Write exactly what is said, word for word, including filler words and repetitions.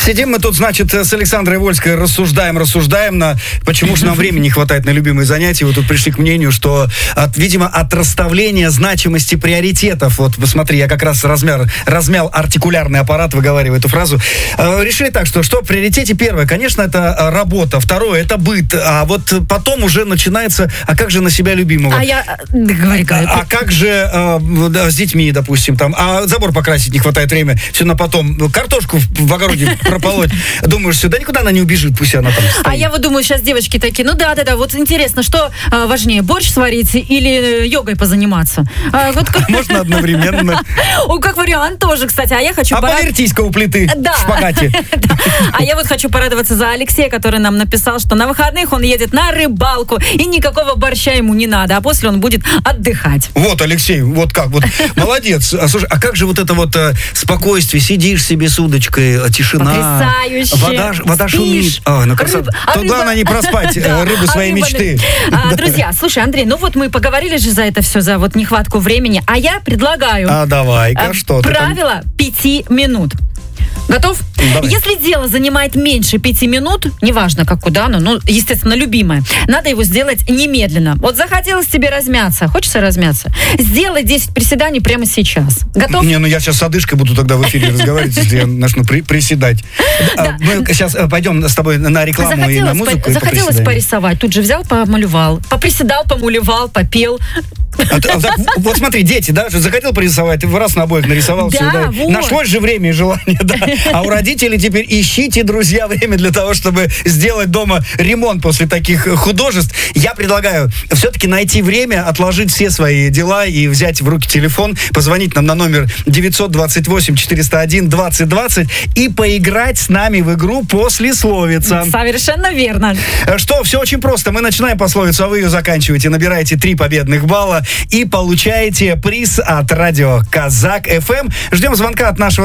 Сидим мы тут, значит, с Александрой Вольской рассуждаем, рассуждаем, на почему же нам времени не хватает на любимые занятия. Вот тут пришли к мнению, что, от, видимо, от расставления значимости приоритетов, вот посмотри, я как раз размял, размял артикулярный аппарат, выговариваю эту фразу, э, решили так, что что в приоритете первое, конечно, это работа, второе, это быт, а вот потом уже начинается, а как же на себя любимого? А я... Говори, говори. А, а как же э, да, с детьми, допустим, там, а забор покрасить не хватает времени, все на потом, картошку в, в огороде прополоть. Думаешь, сюда никуда она не убежит, пусть она там стоит. А я вот думаю, сейчас девочки такие, ну да, да, да, вот интересно, что а, важнее, борщ сварить или йогой позаниматься? А, вот как... Можно одновременно. О, как вариант тоже, кстати. А я хочу... А порад... повертись-ка у плиты да. в шпагате. А я вот хочу порадоваться за Алексея, который нам написал, что на выходных он едет на рыбалку, и никакого борща ему не надо, а после он будет отдыхать. Вот, Алексей, вот как, вот, молодец. А, слушай, а как же вот это вот а, спокойствие, сидишь себе с удочкой, а, тишина. Потрясающе. Вода, вода шумит. А, ну, красота. Рыб... А Туда рыба... надо не проспать да. рыбу своей а мечты. А, да. Друзья, слушай, Андрей, ну вот мы поговорили же за это все, за вот нехватку времени, а я предлагаю... А давай-ка, а, что правило пяти минут. Готов? Давай. Если дело занимает меньше пяти минут, неважно как куда оно, ну, естественно, любимое, надо его сделать немедленно. Вот захотелось тебе размяться, хочется размяться? Сделай десять приседаний прямо сейчас. Готов? Не, ну я сейчас с одышкой буду тогда в эфире разговаривать, если я начну приседать. Мы сейчас пойдем с тобой на рекламу и на музыку. Захотелось порисовать, тут же взял, помалевал, поприседал, помалевал, попел. А, а, так, вот смотри, дети, да, захотел порисовать, ты раз на обоих нарисовал, да, все, да, вот. Нашлось же время и желание, да. А у родителей теперь ищите, друзья, время для того, чтобы сделать дома ремонт после таких художеств. Я предлагаю все-таки найти время, отложить все свои дела и взять в руки телефон, позвонить нам на номер девятьсот двадцать восемь четыреста один двадцать двадцать и поиграть с нами в игру «Послесловица». Совершенно верно. Что, все очень просто. Мы начинаем пословицу, а вы ее заканчиваете. Набираете три победных балла и получаете приз от радио Казак эф эм. Ждем звонка от нашего